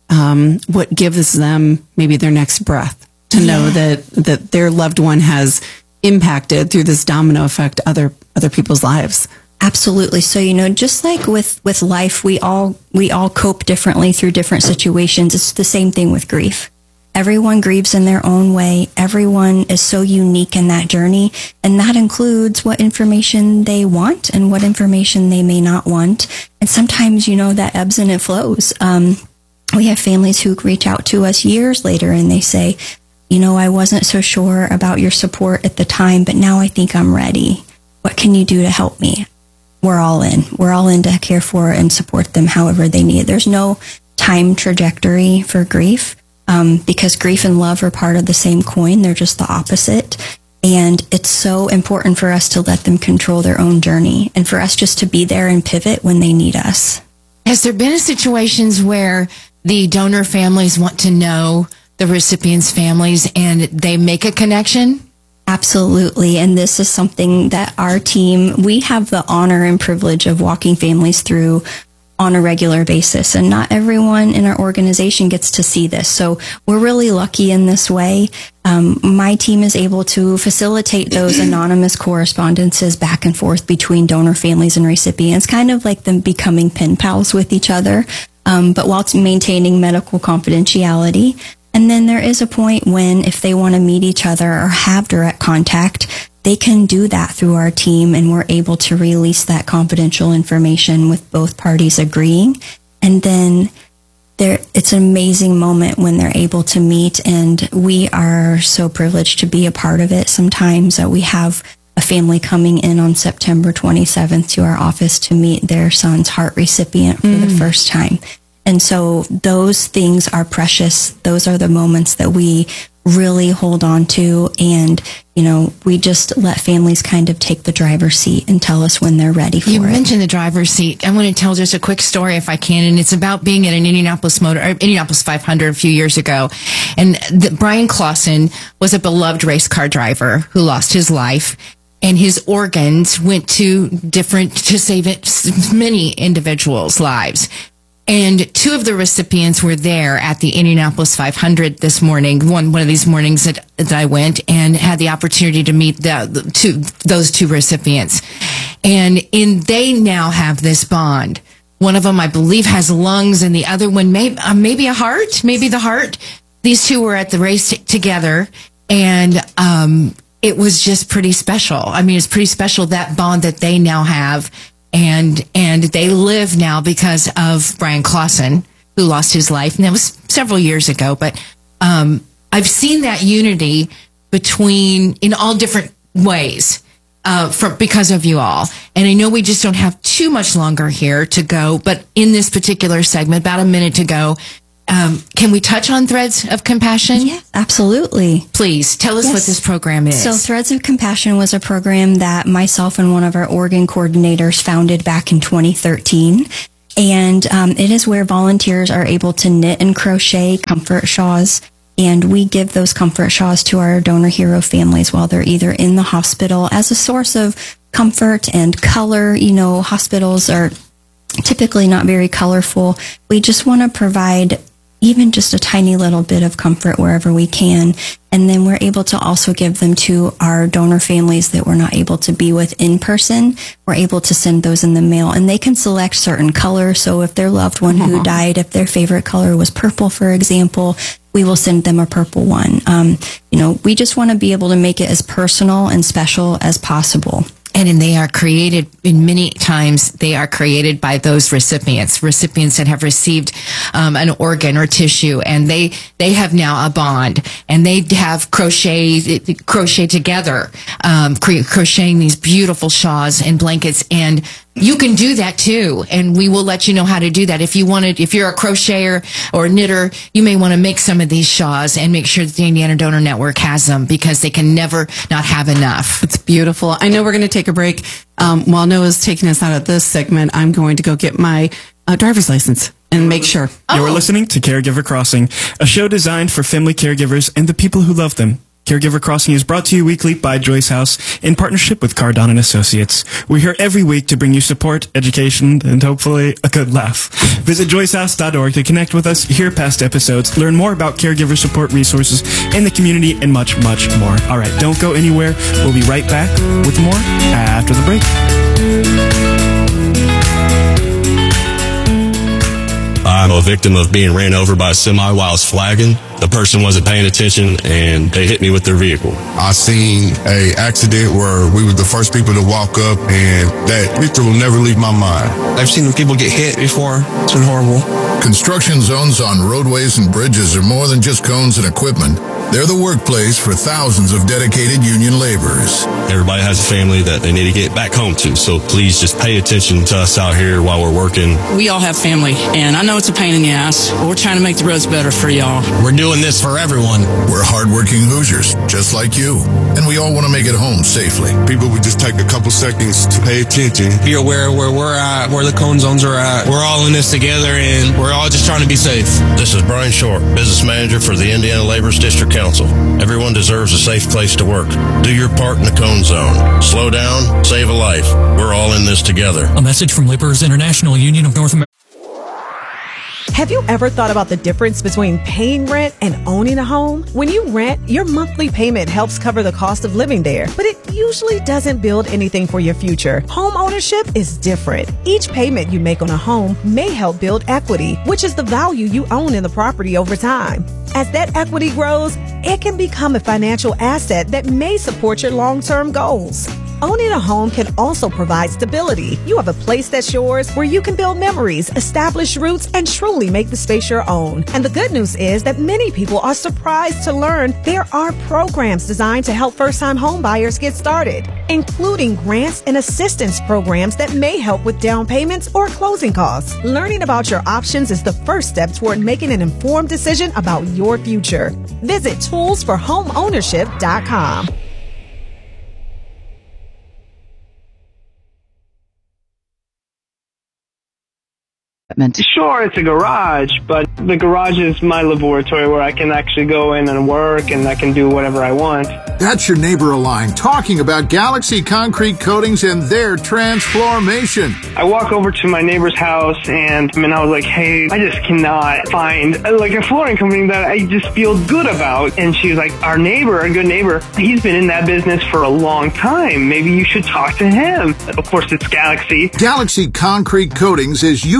what gives them maybe their next breath to know that their loved one has impacted through this domino effect other people's lives. Absolutely. So, just like with life, we all cope differently through different situations. It's the same thing with grief. Everyone grieves in their own way. Everyone is so unique in that journey. And that includes what information they want and what information they may not want. And sometimes, that ebbs and it flows. We have families who reach out to us years later and they say, I wasn't so sure about your support at the time, but now I think I'm ready. What can you do to help me? We're all in. We're all in to care for and support them however they need. There's no time trajectory for grief because grief and love are part of the same coin. They're just the opposite. And it's so important for us to let them control their own journey and for us just to be there and pivot when they need us. Has there been situations where the donor families want to know the recipients' families and they make a connection? Absolutely. And this is something that our team, we have the honor and privilege of walking families through on a regular basis. And not everyone in our organization gets to see this. So we're really lucky in this way. My team is able to facilitate those anonymous correspondences back and forth between donor families and recipients, kind of like them becoming pen pals with each other, but while maintaining medical confidentiality. And then there is a point when if they want to meet each other or have direct contact, they can do that through our team, and we're able to release that confidential information with both parties agreeing. And then it's an amazing moment when they're able to meet, and we are so privileged to be a part of it. Sometimes we have a family coming in on September 27th to our office to meet their son's heart recipient for the first time. And so those things are precious. Those are the moments that we really hold on to. And, we just let families kind of take the driver's seat and tell us when they're ready for it. You mentioned the driver's seat. I want to tell just a quick story if I can. And it's about being at an Indianapolis 500 a few years ago. And Brian Clausen was a beloved race car driver who lost his life. And his organs went to save many individuals' lives. And two of the recipients were there at the Indianapolis 500 this morning, one of these mornings that I went and had the opportunity to meet those two recipients. And they now have this bond. One of them, I believe, has lungs, and the other one maybe a heart, maybe the heart. these two were at the race together, and it was just pretty special. I mean, it's pretty special, that bond that they now have, and they live now because of Brian Clausen, who lost his life, and that was several years ago. But I've seen that unity in all different ways. Because of you all. And I know we just don't have too much longer here to go, but in this particular segment, about a minute to go, can we touch on Threads of Compassion? Yes, absolutely. Please, tell us what this program is. So Threads of Compassion was a program that myself and one of our Oregon coordinators founded back in 2013. And it is where volunteers are able to knit and crochet comfort shawls. And we give those comfort shawls to our donor hero families while they're either in the hospital as a source of comfort and color. You know, hospitals are typically not very colorful. We just want to provide even just a tiny little bit of comfort wherever we can. And then we're able to also give them to our donor families that we're not able to be with in person. We're able to send those in the mail, and they can select certain colors. So if their loved one who died, if their favorite color was purple, for example, we will send them a purple one. We just want to be able to make it as personal and special as possible. And they are created, in many times, they are created by those recipients that have received an organ or tissue, and they have now a bond, and they have crochet together, crocheting these beautiful shawls and blankets. And you can do that too, and we will let you know how to do that. If you're a crocheter or a knitter, you may want to make some of these shawls and make sure that the Indiana Donor Network has them, because they can never not have enough. It's beautiful. I know we're going to take a break. While Noah's taking us out of this segment, I'm going to go get my driver's license and make sure. You're listening to Caregiver Crossing, a show designed for family caregivers and the people who love them. Caregiver Crossing is brought to you weekly by Joyce House in partnership with Cardon and Associates. We're here every week to bring you support, education, and hopefully a good laugh. Visit joycehouse.org to connect with us, hear past episodes, learn more about caregiver support resources in the community, and much, much more. All right, don't go anywhere. We'll be right back with more after the break. I'm a victim of being ran over by a semi while I was flagging. The person wasn't paying attention, and they hit me with their vehicle. I seen a accident where we were the first people to walk up, and that picture will never leave my mind. I've seen people get hit before. It's been horrible. Construction zones on roadways and bridges are more than just cones and equipment. They're the workplace for thousands of dedicated union laborers. Everybody has a family that they need to get back home to, so please just pay attention to us out here while we're working. We all have family, and I know it's a pain in the ass, but we're trying to make the roads better for y'all. We're doing this for everyone. We're hardworking Hoosiers, just like you, and we all want to make it home safely. People would just take a couple seconds to pay attention. Be aware where we're at, where the cone zones are at. We're all in this together, and we're all just trying to be safe. This is Brian Short, business manager for the Indiana Laborers District Council. Everyone deserves a safe place to work. Do your part in the cone zone. Slow down, save a life. We're all in this together. A message from Laborers International Union of North America. Have you ever thought about the difference between paying rent and owning a home? When you rent, your monthly payment helps cover the cost of living there, but it usually doesn't build anything for your future. Home ownership is different. Each payment you make on a home may help build equity, which is the value you own in the property over time. As that equity grows, it can become a financial asset that may support your long-term goals. Owning a home can also provide stability. You have a place that's yours where you can build memories, establish roots, and truly make the space your own. And the good news is that many people are surprised to learn there are programs designed to help first-time home buyers get started, including grants and assistance programs that may help with down payments or closing costs. Learning about your options is the first step toward making an informed decision about your future. Visit toolsforhomeownership.com. Sure, it's a garage, but the garage is my laboratory where I can actually go in and work, and I can do whatever I want. That's your neighbor Align talking about Galaxy Concrete Coatings and their transformation. I walk over to my neighbor's house, and I was like, hey, I just cannot find like a flooring company that I just feel good about. And she was like, our neighbor, a good neighbor, he's been in that business for a long time. Maybe you should talk to him. Of course, it's Galaxy. Galaxy Concrete Coatings is UV resistant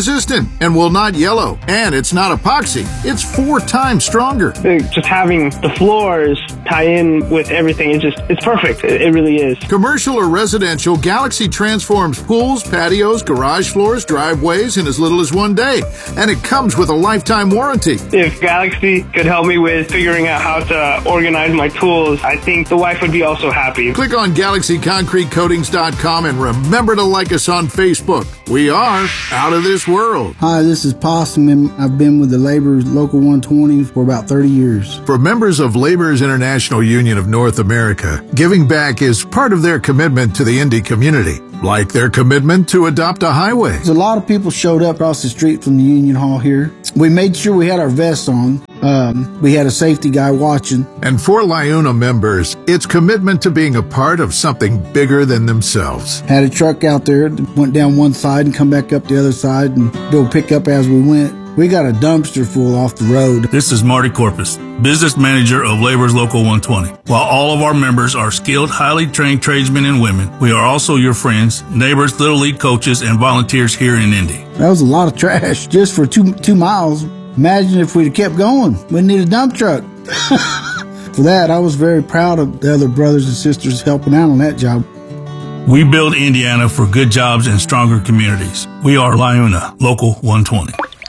resistant and will not yellow. And it's not epoxy. It's 4 times stronger. Just having the floors tie in with everything, it's perfect. It really is. Commercial or residential, Galaxy transforms pools, patios, garage floors, driveways in as little as 1 day. And it comes with a lifetime warranty. If Galaxy could help me with figuring out how to organize my tools, I think the wife would be also happy. Click on GalaxyConcreteCoatings.com and remember to like us on Facebook. We are out of this world. Hi, this is Possum, and I've been with the Laborers Local 120 for about 30 years. For members of Laborers International Union of North America, giving back is part of their commitment to the Indy community, like their commitment to adopt a highway. A lot of people showed up across the street from the Union Hall here. We made sure we had our vests on. We had a safety guy watching. And for LIUNA members, it's commitment to being a part of something bigger than themselves. Had a truck out there that went down one side and come back up the other side and go pick up as we went. We got a dumpster full off the road. This is Marty Corpus, business manager of Laborers Local 120. While all of our members are skilled, highly trained tradesmen and women, we are also your friends, neighbors, Little League coaches, and volunteers here in Indy. That was a lot of trash just for two miles. Imagine if we'd have kept going. We'd need a dump truck. For that, I was very proud of the other brothers and sisters helping out on that job. We build Indiana for good jobs and stronger communities. We are LIUNA Local 120.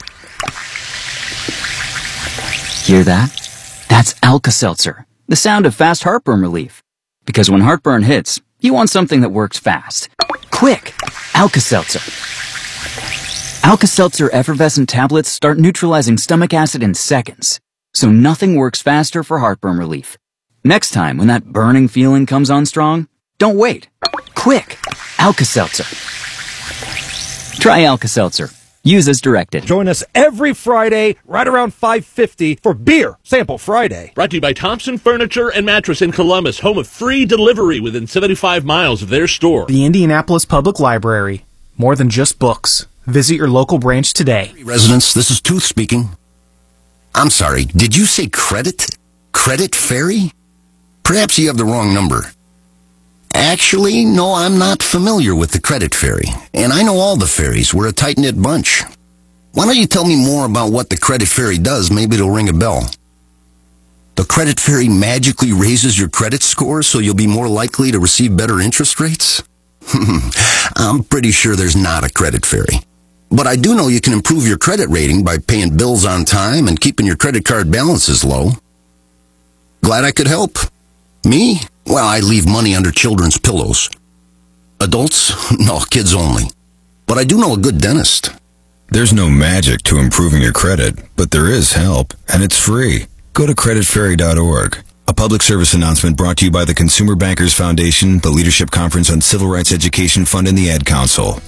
Hear that? That's Alka-Seltzer, the sound of fast heartburn relief. Because when heartburn hits, you want something that works fast. Quick! Alka-Seltzer. Alka-Seltzer effervescent tablets start neutralizing stomach acid in seconds, so nothing works faster for heartburn relief. Next time when that burning feeling comes on strong, don't wait. Quick! Alka-Seltzer. Try Alka-Seltzer. Use as directed. Join us every Friday right around 5:50 for Beer Sample Friday. Brought to you by Thompson Furniture and Mattress in Columbus, home of free delivery within 75 miles of their store. The Indianapolis Public Library. More than just books. Visit your local branch today. Residents, this is Tooth speaking. I'm sorry, did you say credit? Credit Ferry? Perhaps you have the wrong number. Actually, no, I'm not familiar with the Credit Ferry, and I know all the ferries. We're a tight-knit bunch. Why don't you tell me more about what the Credit Ferry does? Maybe it'll ring a bell. The Credit Ferry magically raises your credit score so you'll be more likely to receive better interest rates? I'm pretty sure there's not a Credit Ferry. But I do know you can improve your credit rating by paying bills on time and keeping your credit card balances low. Glad I could help. Me? Well, I leave money under children's pillows. Adults? No, kids only. But I do know a good dentist. There's no magic to improving your credit, but there is help, and it's free. Go to creditferry.org. A public service announcement brought to you by the Consumer Bankers Foundation, the Leadership Conference on Civil Rights Education Fund, and the Ad Council.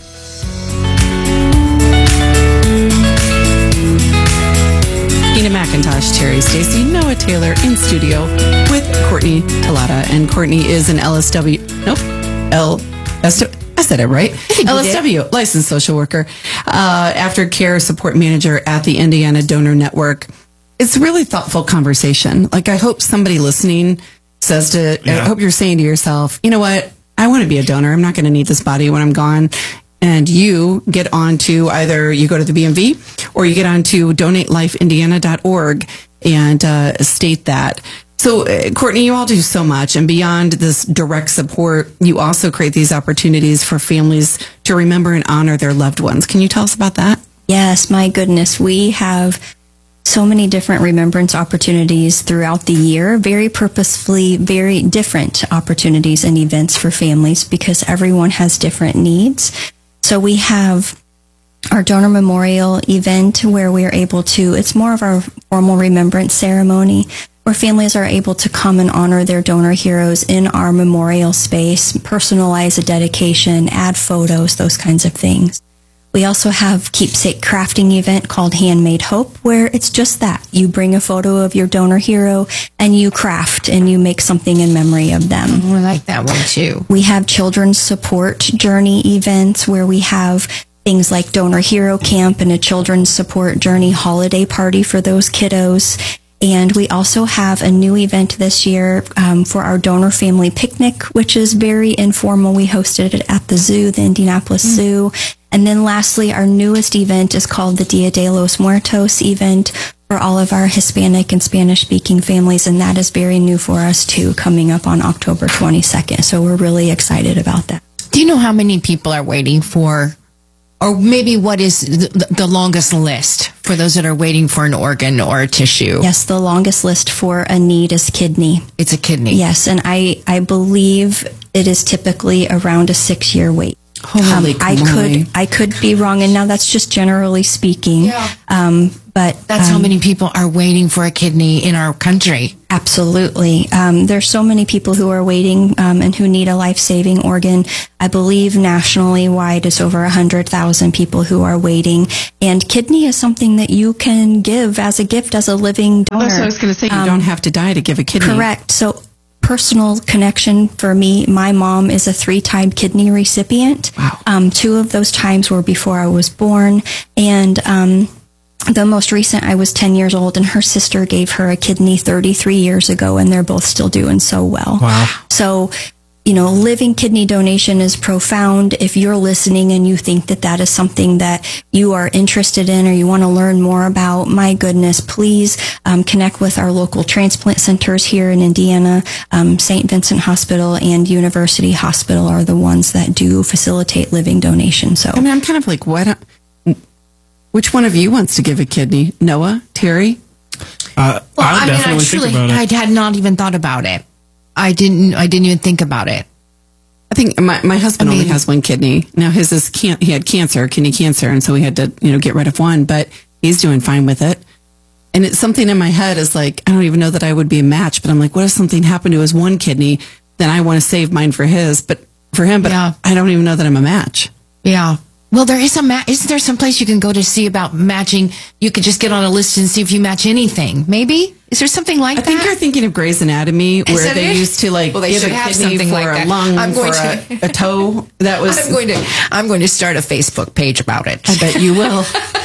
Tina McIntosh, Terry Stacy, Noah Taylor in studio with Courtney Talata. And Courtney is an LSW. I said it right. LSW, licensed social worker, aftercare support manager at the Indiana Donor Network. It's a really thoughtful conversation. Like, I hope somebody listening says I hope you're saying to yourself, you know what? I want to be a donor. I'm not going to need this body when I'm gone. And you get on to either you go to the BMV or you get on to donatelifeindiana.org and state that. So, Courtney, you all do so much. And beyond this direct support, you also create these opportunities for families to remember and honor their loved ones. Can you tell us about that? Yes, my goodness. We have so many different remembrance opportunities throughout the year, very purposefully, very different opportunities and events for families because everyone has different needs. So we have our donor memorial event where we are able to, it's more of our formal remembrance ceremony where families are able to come and honor their donor heroes in our memorial space, personalize a dedication, add photos, those kinds of things. We also have keepsake crafting event called Handmade Hope, where it's just that. You bring a photo of your donor hero and you craft and you make something in memory of them. I like that one too. We have children's support journey events where we have things like Donor Hero Camp and a children's support journey holiday party for those kiddos. And we also have a new event this year for our donor family picnic, which is very informal. We hosted it at the zoo, the Indianapolis Zoo. And then lastly, our newest event is called the Dia de los Muertos event for all of our Hispanic and Spanish-speaking families, and that is very new for us too, coming up on October 22nd. So we're really excited about that. Do you know how many people are waiting for, or maybe what is the longest list for those that are waiting for an organ or a tissue? Yes, the longest list for a need is kidney. It's a kidney. Yes, and I believe it is typically around a 6-year wait. Holy I could be wrong, and now that's just generally speaking. Yeah. But that's how many people are waiting for a kidney in our country. Absolutely. There's so many people who are waiting and who need a life-saving organ. I believe nationally wide it's over 100,000 people who are waiting. And kidney is something that you can give as a gift as a living donor. That's what I was going to say. You don't have to die to give a kidney. Correct. So personal connection for me, my mom is a 3-time kidney recipient. Wow. 2 of those times were before I was born. And the most recent, I was 10 years old, and her sister gave her a kidney 33 years ago, and they're both still doing so well. Wow. So, living kidney donation is profound. If you're listening and you think that that is something that you are interested in or you want to learn more about, my goodness, please connect with our local transplant centers here in Indiana. St. Vincent Hospital and University Hospital are the ones that do facilitate living donation. So, I mean, I'm kind of like, which one of you wants to give a kidney? Noah? Terry? I definitely think about it. I had not even thought about it. I didn't even think about it. I think my husband only has one kidney. Now his is he had kidney cancer, and so we had to get rid of one, but he's doing fine with it. And it's something in my head is like, I don't even know that I would be a match, but I'm like, what if something happened to his one kidney? Then I want to save mine for him, but yeah. I don't even know that I'm a match. Yeah. Well, there is isn't there some place you can go to see about matching? You could just get on a list and see if you match anything. Maybe? Is there something like that? I think you're thinking of Grey's Anatomy, where they used to give a kidney for a lung, for a toe. That was. I'm going to start a Facebook page about it. I bet you will.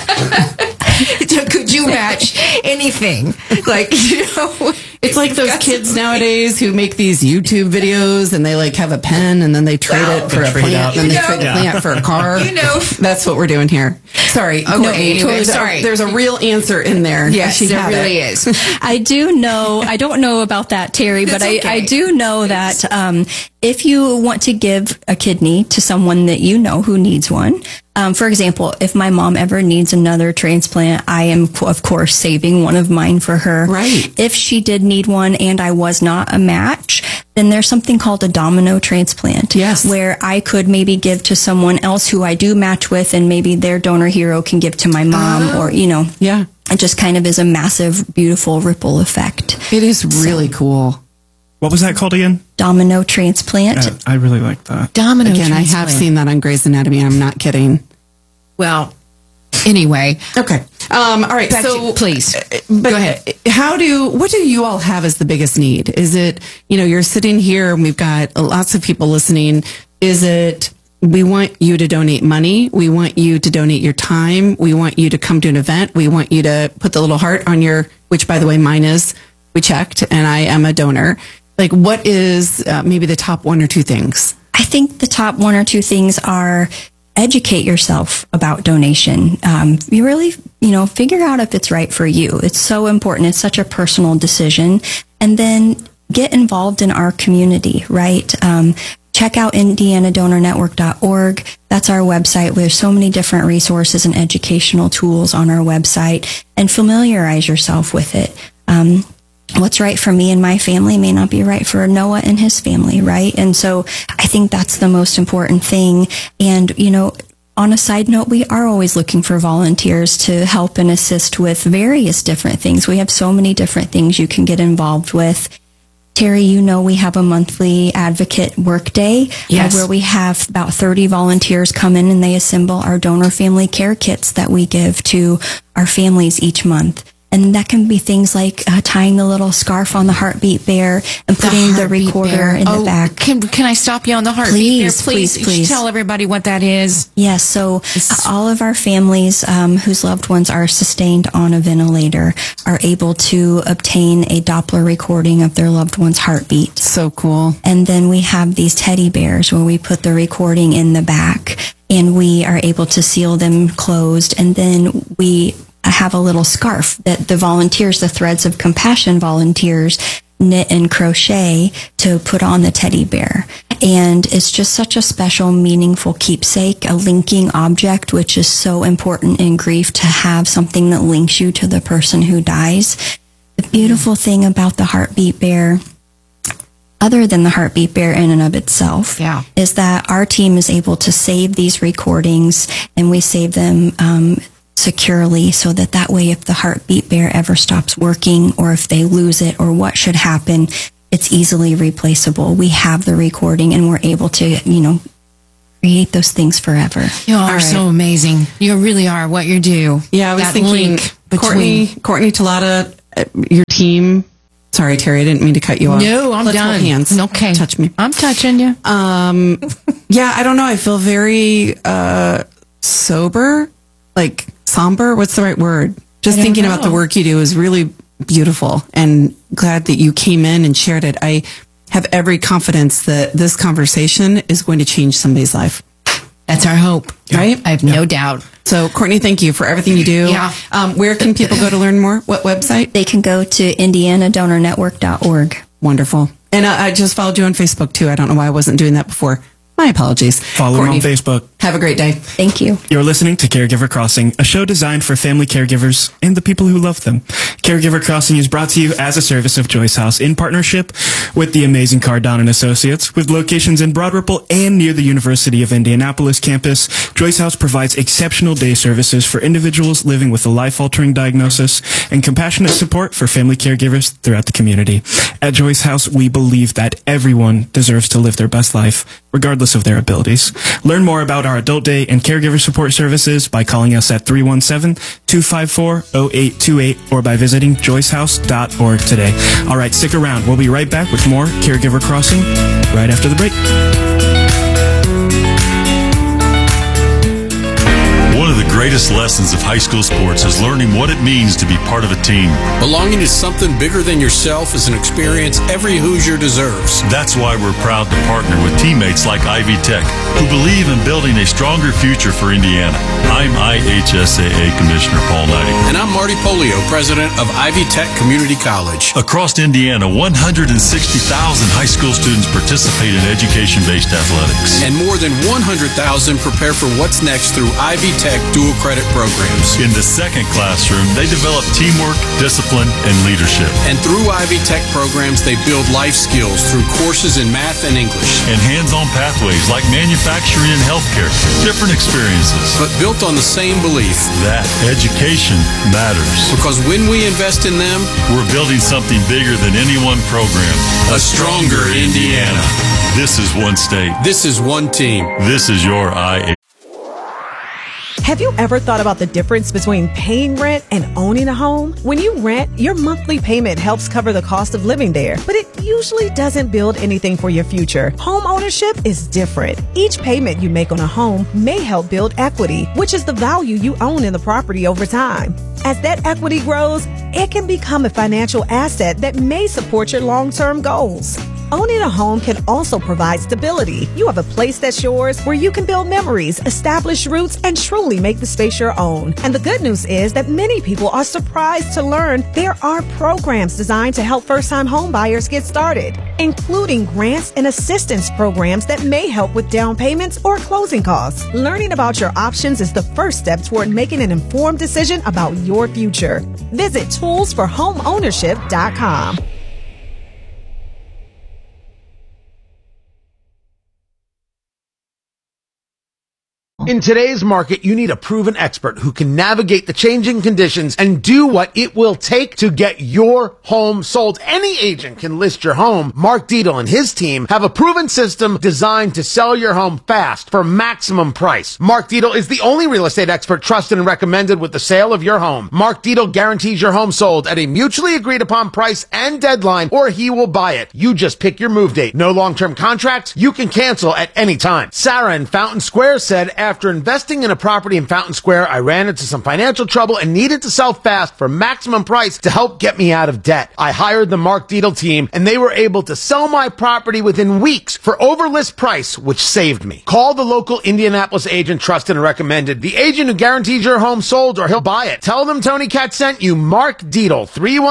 Could you match anything? It's like those kids nowadays who make these YouTube videos and they have a pen and then they trade it for a plant and then they trade a plant for a car. That's what we're doing here. Sorry. Okay. Sorry. There's a real answer in there. Yes, there really is. I do know, I don't know about that, Terry, but I do know that if you want to give a kidney to someone that you know who needs one, for example, if my mom ever needs another transplant, I am, of course, saving one of mine for her. Right. If she did need one and I was not a match, then there's something called a domino transplant. Yes. Where I could maybe give to someone else who I do match with, and maybe their donor hero can give to my mom, or, Yeah. It just kind of is a massive, beautiful ripple effect. It is really cool. What was that called again? Domino transplant. Yeah, I really like that. Domino Again, transplant. I have seen that on Grey's Anatomy, and I'm not kidding. Well, anyway. Okay. All right. Please. Go ahead. What do you all have as the biggest need? Is it, you're sitting here and we've got lots of people listening. Is it, we want you to donate money. We want you to donate your time. We want you to come to an event. We want you to put the little heart on which by the way, mine is, we checked, and I am a donor. What is maybe the top 1 or 2 things? I think the top 1 or 2 things are educate yourself about donation. You really, figure out if it's right for you. It's so important. It's such a personal decision. And then get involved in our community, right? Check out IndianaDonorNetwork.org. That's our website. There's so many different resources and educational tools on our website, and familiarize yourself with it. What's right for me and my family may not be right for Noah and his family, right? And so I think that's the most important thing. And, on a side note, we are always looking for volunteers to help and assist with various different things. We have so many different things you can get involved with. Terry, we have a monthly advocate work day where we have about 30 volunteers come in and they assemble our donor family care kits that we give to our families each month. And that can be things like tying the little scarf on the heartbeat bear and putting the recorder in the back. Can I stop you on the heartbeat bear? Please tell everybody what that is. Yes, so all of our families whose loved ones are sustained on a ventilator are able to obtain a Doppler recording of their loved one's heartbeat. So cool. And then we have these teddy bears where we put the recording in the back. and we are able to seal them closed. And then we have a little scarf that the volunteers, the Threads of Compassion volunteers, knit and crochet to put on the teddy bear. And it's just such a special, meaningful keepsake, a linking object, which is so important in grief, to have something that links you to the person who dies. The beautiful thing about the Heartbeat Bear, other than the Heartbeat Bear in and of itself, is that our team is able to save these recordings, and we save them securely, so that way if the Heartbeat Bear ever stops working, or if they lose it, or what should happen, it's easily replaceable. We have the recording, and we're able to, create those things forever. You are so amazing. You really are what you do. Yeah, I was that thinking, Courtney Tallada, your team. Sorry, Terry, I didn't mean to cut you off. No, I'm Let's done. hold hands. Okay. Touch me. I'm touching you. Yeah, I don't know. I feel very sober, like somber. What's the right word? Just thinking about the work you do is really beautiful, and glad that you came in and shared it. I have every confidence that this conversation is going to change somebody's life. That's our hope. Right? I have no doubt. So, Courtney, thank you for everything you do. Yeah. Where can people go to learn more? What website? They can go to indianadonornetwork.org. Wonderful. And I just followed you on Facebook, too. I don't know why I wasn't doing that before. My apologies. Follow her on Facebook. Have a great day. Thank you. You're listening to Caregiver Crossing, a show designed for family caregivers and the people who love them. Caregiver Crossing is brought to you as a service of Joyce House in partnership with the amazing Cardon & Associates. With locations in Broad Ripple and near the University of Indianapolis campus, Joyce House provides exceptional day services for individuals living with a life-altering diagnosis and compassionate support for family caregivers throughout the community. At Joyce House, we believe that everyone deserves to live their best life, regardless of their abilities. Learn more about our adult day and caregiver support services by calling us at 317-254-0828 or by visiting joycehouse.org today. All right, stick around. We'll be right back with more Caregiver Crossing right after the break. One of the greatest lessons of high school sports is learning what it means to be part of a team. Belonging to something bigger than yourself is an experience every Hoosier deserves. That's why we're proud to partner with teammates like Ivy Tech, who believe in building a stronger future for Indiana. I'm IHSAA Commissioner Paul Knighting. And I'm Marty Polio, president of Ivy Tech Community College. Across Indiana, 160,000 high school students participate in education-based athletics. And more than 100,000 prepare for what's next through Ivy Tech dual credit programs. In the second classroom, they develop teamwork, discipline, and leadership. And through Ivy Tech programs, they build life skills through courses in math and English. And hands-on pathways like manufacturing and healthcare. Different experiences. But built on the same belief that education matters. Because when we invest in them, we're building something bigger than any one program. A stronger Indiana. This is one state. This is one team. This is your IA. Have you ever thought about the difference between paying rent and owning a home? When you rent, your monthly payment helps cover the cost of living there, but it usually doesn't build anything for your future. Home ownership is different. Each payment you make on a home may help build equity, which is the value you own in the property over time. As that equity grows, it can become a financial asset that may support your long-term goals. Owning a home can also provide stability. You have a place that's yours where you can build memories, establish roots, and truly make the space your own. And the good news is that many people are surprised to learn there are programs designed to help first-time home buyers get started, including grants and assistance programs that may help with down payments or closing costs. Learning about your options is the first step toward making an informed decision about your future. Visit toolsforhomeownership.com. In today's market, you need a proven expert who can navigate the changing conditions and do what it will take to get your home sold. Any agent can list your home. Mark Dietl and his team have a proven system designed to sell your home fast for maximum price. Mark Dietl is the only real estate expert trusted and recommended with the sale of your home. Mark Dietl guarantees your home sold at a mutually agreed upon price and deadline, or he will buy it. You just pick your move date. No long-term contracts. You can cancel at any time. Sarah in Fountain Square said after after investing in a property in Fountain Square, I ran into some financial trouble and needed to sell fast for maximum price to help get me out of debt. I hired the Mark Dietel team, and they were able to sell my property within weeks for over list price, which saved me. Call the local Indianapolis agent trusted and recommended, the agent who guarantees your home sold or he'll buy it. Tell them Tony Katz sent you. Mark Dietel,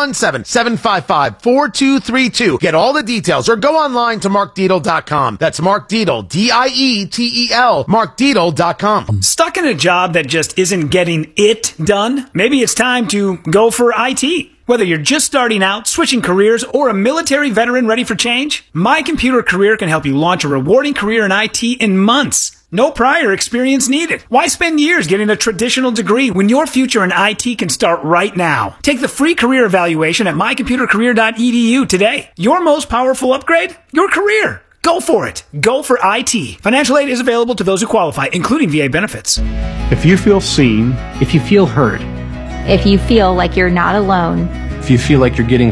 317-755-4232. Get all the details or go online to markdietel.com. That's Mark Dietel, D-I-E-T-E-L, markdietel.com. Stuck in a job that just isn't getting it done? Maybe it's time to go for IT. Whether you're just starting out, switching careers, or a military veteran ready for change, My Computer Career can help you launch a rewarding career in IT in months. No prior experience needed. Why spend years getting a traditional degree when your future in IT can start right now? Take the free career evaluation at mycomputercareer.edu today. Your most powerful upgrade? Your career. Go for it. Go for IT. Financial aid is available to those who qualify, including VA benefits. If you feel seen, if you feel heard, if you feel like you're not alone, if you feel like you're getting